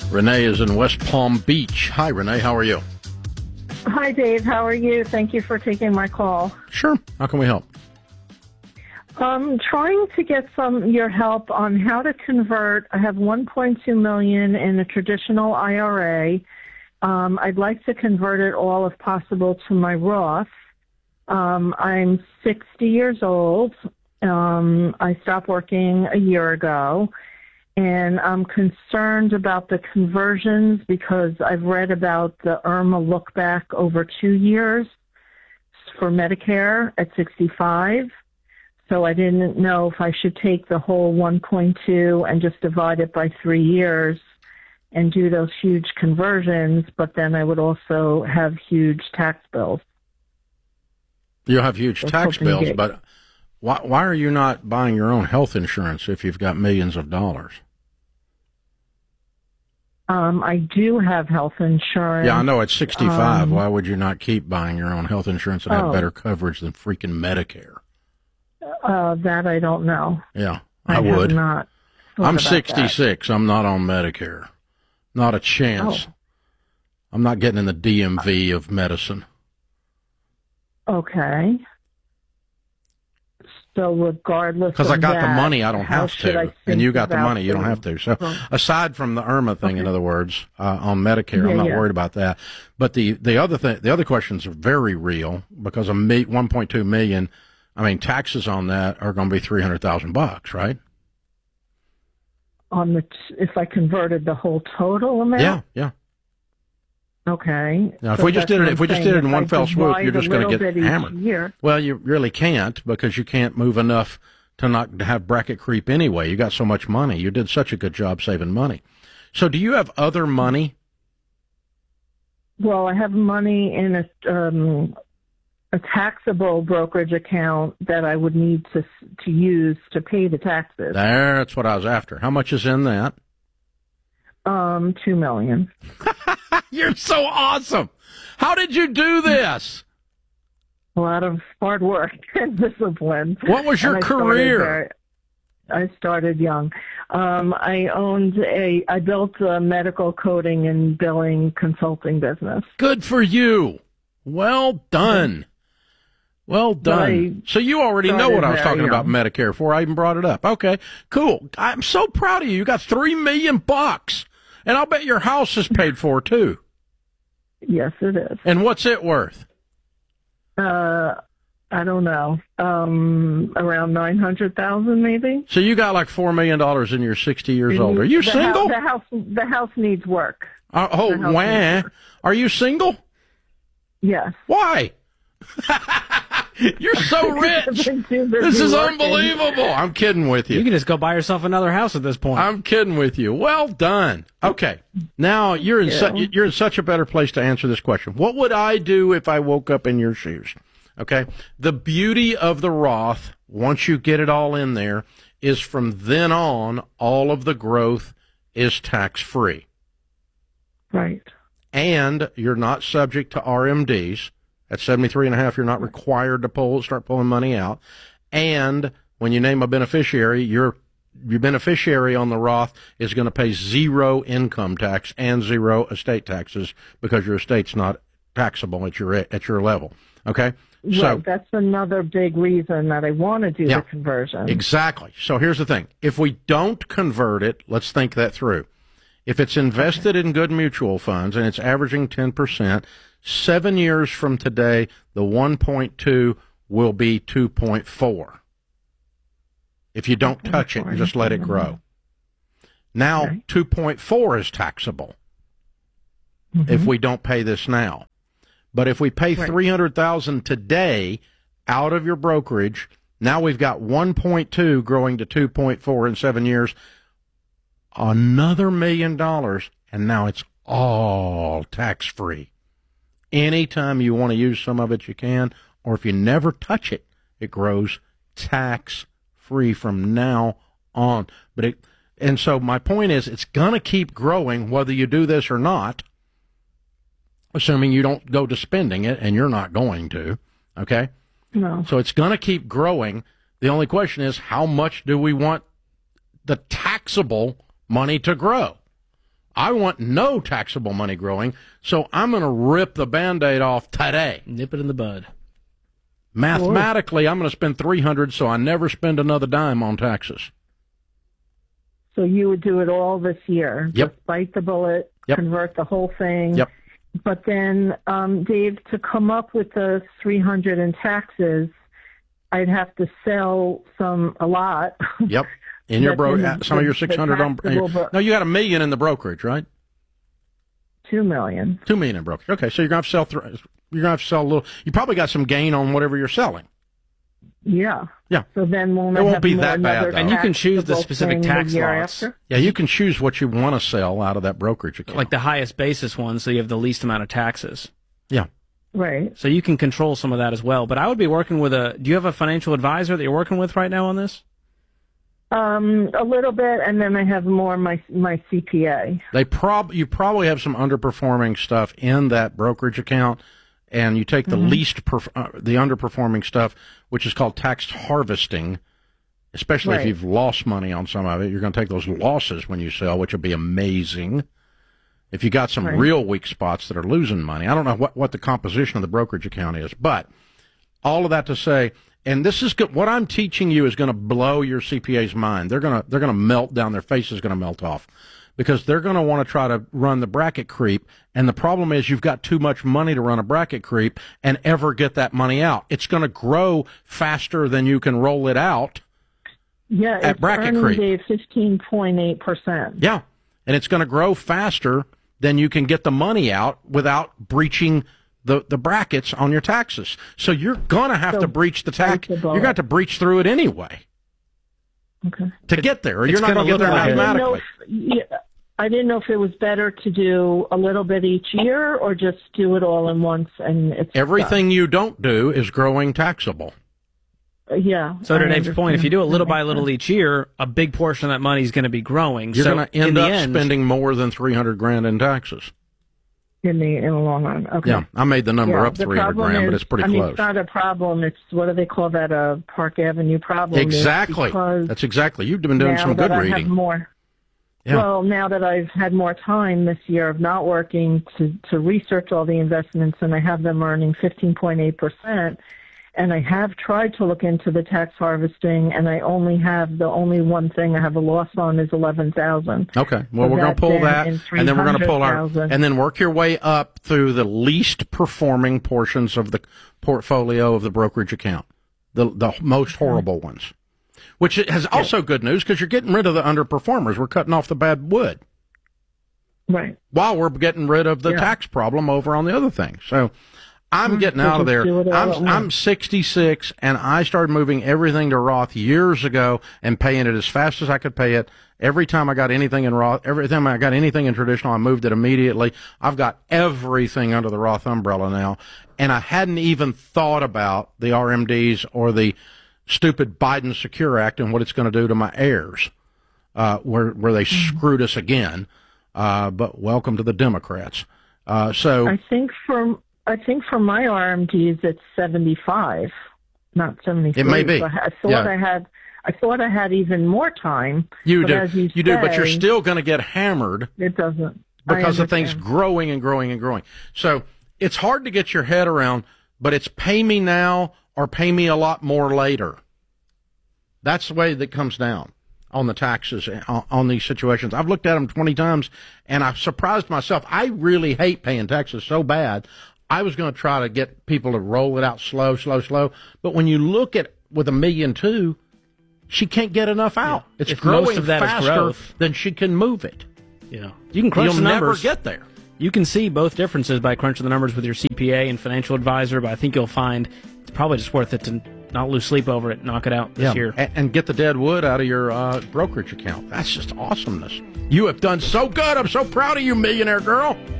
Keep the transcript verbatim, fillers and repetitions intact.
Renee is in West Palm Beach. Hi, Renee. How are you? Hi, Dave. How are you? Thank you for taking my call. Sure. How can we help? I'm trying to get some your help on how to convert. I have one point two million dollars in a traditional I R A. Um, I'd like to convert it all, if possible, to my Roth. Um, I'm sixty years old. Um, I stopped working a year ago, and I'm concerned about the conversions because I've read about the IRMA look back over two years for Medicare at sixty-five. So I didn't know if I should take the whole one point two and just divide it by three years and do those huge conversions, but then I would also have huge tax bills. You'll have huge That's tax bills, big. but why, why are you not buying your own health insurance if you've got millions of dollars? Um, I do have health insurance. Yeah, I know. At sixty-five, um, why would you not keep buying your own health insurance and have oh. better coverage than freaking Medicare? Uh, that I don't know. Yeah, I, I would. Have not I'm sixty-six. That. I'm not on Medicare. Not a chance. Oh. I'm not getting in the D M V of medicine. Okay. So regardless, because I got that, the money, I don't have to, and you got the money, you don't have to. So, aside from the IRMA thing, okay. in other words, uh, on Medicare, yeah, I'm not yeah. worried about that. But the the other thing, the other questions are very real because a one point two million. I mean, taxes on that are going to be three hundred thousand bucks, right? On the if I converted the whole total amount. Yeah, yeah. Okay. Now, if so we just did it, if we just did it in one fell swoop, you're just going to get hammered. Year. Well, you really can't because you can't move enough to not have bracket creep anyway. You got so much money. You did such a good job saving money. So, do you have other money? Well, I have money in a um, a taxable brokerage account that I would need to to use to pay the taxes. That's what I was after. How much is in that? Um, two million. You're so awesome. How did you do this? A lot of hard work and discipline. What was your I career? Started, I started young. Um, I owned a, I built a medical coding and billing consulting business. Good for you. Well done. Well done. So you already know what I was talking young. about Medicare before I even brought it up. Okay, cool. I'm so proud of you. You got three million bucks. And I'll bet your house is paid for, too. Yes, it is. And what's it worth? Uh, I don't know. Um, around nine hundred thousand dollars, maybe. So you got like four million dollars and you're sixty years old. Are you the single? House, the, house, the house needs work. Uh, oh, wah. Are you single? Yes. Why? You're so rich. This is unbelievable. I'm kidding with you. You can just go buy yourself another house at this point. I'm kidding with you. Well done. Okay. Now you're in su- you're in such a better place to answer this question. What would I do if I woke up in your shoes? Okay. The beauty of the Roth, once you get it all in there, is from then on, all of the growth is tax free. Right. And you're not subject to R M Ds. At seventy-three and a half, you're not required to pull, start pulling money out. And when you name a beneficiary, your your beneficiary on the Roth is going to pay zero income tax and zero estate taxes because your estate's not taxable at your at your level. Okay? Right. So That's another big reason that I want to do yeah, the conversion. Exactly. So here's the thing. If we don't convert it, let's think that through. If it's invested okay. in good mutual funds and it's averaging ten percent, seven years from today, the one point two will be two point four. If you don't touch it and just let it grow. Now, okay. two point four is taxable mm-hmm. if we don't pay this now. But if we pay right. three hundred thousand dollars today out of your brokerage, now we've got one point two growing to two point four in seven years, another million dollars, and now it's all tax-free. Anytime you want to use some of it, you can, or if you never touch it, it grows tax-free from now on. But it, and so my point is, it's going to keep growing whether you do this or not, assuming you don't go to spending it, and you're not going to, okay? No. So it's going to keep growing. The only question is, how much do we want the taxable money to grow? I want no taxable money growing, so I'm going to rip the Band-Aid off today. Nip it in the bud. Mathematically, I'm going to spend three hundred dollars, so I never spend another dime on taxes. So you would do it all this year? Yep. Just bite the bullet, yep. convert the whole thing? Yep. But then, um, Dave, to come up with the three hundred in taxes, I'd have to sell some, a lot. Yep. In your bro, in, some of your six hundred on. Your, no, you got a million in the brokerage, right? Two million. Two million in brokerage. Okay, so you're gonna have to sell. Th- you're gonna have to sell a little. You probably got some gain on whatever you're selling. Yeah. Yeah. So then won't it I won't have be more that bad. Though. And you can choose the specific tax the lots. After? Yeah, you can choose what you want to sell out of that brokerage account, like the highest basis one, so you have the least amount of taxes. Yeah. Right. So you can control some of that as well. But I would be working with a. Do you have a financial advisor that you're working with right now on this? Um, a little bit, and then I have more my my C P A. They prob you probably have some underperforming stuff in that brokerage account, and you take the mm-hmm. least perf- uh, the underperforming stuff, which is called tax harvesting. Especially right. if you've lost money on some of it, you're going to take those losses when you sell, which will be amazing. If you got some right. real weak spots that are losing money, I don't know what what the composition of the brokerage account is, but all of that to say. And this is good. What I'm teaching you is going to blow your C P A's mind. They're going to they're going to melt down. Their face is going to melt off because they're going to want to try to run the bracket creep. And the problem is you've got too much money to run a bracket creep and ever get that money out. It's going to grow faster than you can roll it out. Yeah, at it's bracket earning creep. fifteen point eight percent. Yeah, and it's going to grow faster than you can get the money out without breaching the, the brackets on your taxes. So you're going to have so to breach the tax. You're going to have to breach through it anyway. Okay. To get there, or you're not going to get there automatically. I didn't, know if, yeah, I didn't know if it was better to do a little bit each year or just do it all in once. And it's everything done. You don't do is growing taxable. Uh, yeah. So to Dave's point, if you do it little by little each year, a big portion of that money is going to be growing. You're so going to end up end, spending more than three hundred grand in taxes. In the in the long run, okay. Yeah, I made the number yeah, up three hundred grand, is, but it's pretty I mean, close. It's not a problem. It's what do they call that? A Park Avenue problem. Exactly. That's exactly. You've been doing some good I reading. Have more, yeah. Well, now that I've had more time this year of not working to to research all the investments, and I have them earning fifteen point eight percent. And I have tried to look into the tax harvesting, and I only have the only one thing I have a loss on is eleven thousand. Okay, well so we're going to pull that, and then we're going to pull our, and then work your way up through the least performing portions of the portfolio of the brokerage account, the the most horrible ones. Which has also good news because you're getting rid of the underperformers. We're cutting off the bad wood, right? While we're getting rid of the yeah. tax problem over on the other thing. So. I'm getting out of there. I'm I'm sixty-six, and I started moving everything to Roth years ago and paying it as fast as I could pay it. Every time I got anything in Roth, every time I got anything in traditional, I moved it immediately. I've got everything under the Roth umbrella now, and I hadn't even thought about the R M Ds or the stupid Biden Secure Act and what it's going to do to my heirs, uh, where where they mm-hmm. screwed us again. Uh, but welcome to the Democrats. Uh, so I think for. I think for my R M Ds it's seventy-five, not seventy-three. It may be. So I thought yeah. I had, I thought I had even more time. You do, as you, you say, do, but you're still going to get hammered. It doesn't because the thing's growing and growing and growing. So it's hard to get your head around. But it's pay me now or pay me a lot more later. That's the way that comes down on the taxes on, on these situations. I've looked at them twenty times, and I've surprised myself. I really hate paying taxes so bad. I was going to try to get people to roll it out slow, slow, slow. But when you look at with a million two, she can't get enough out. Yeah. It's if growing most of that faster is growth, than she can move it. Yeah, you can crunch You'll the numbers. never get there. You can see both differences by crunching the numbers with your C P A and financial advisor. But I think you'll find it's probably just worth it to not lose sleep over it, knock it out this yeah. year, and, and get the dead wood out of your uh, brokerage account. That's just awesomeness. You have done so good. I'm so proud of you, millionaire girl.